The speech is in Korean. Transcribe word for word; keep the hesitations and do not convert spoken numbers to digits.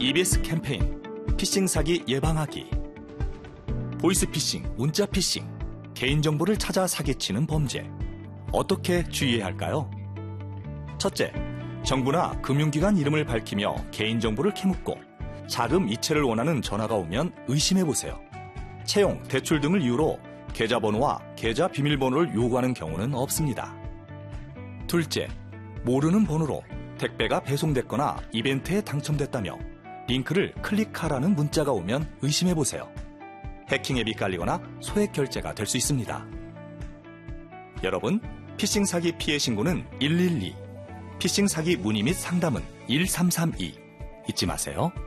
이비에스 캠페인 피싱 사기 예방하기. 보이스피싱, 문자피싱, 개인정보를 찾아 사기치는 범죄. 어떻게 주의해야 할까요? 첫째, 정부나 금융기관 이름을 밝히며 개인정보를 캐묻고 자금 이체를 원하는 전화가 오면 의심해보세요. 채용, 대출 등을 이유로 계좌번호와 계좌 비밀번호를 요구하는 경우는 없습니다. 둘째, 모르는 번호로 택배가 배송됐거나 이벤트에 당첨됐다며 링크를 클릭하라는 문자가 오면 의심해보세요. 해킹 앱이 깔리거나 소액 결제가 될 수 있습니다. 여러분, 피싱 사기 피해 신고는 일일이, 피싱 사기 문의 및 상담은 일삼삼이 잊지 마세요.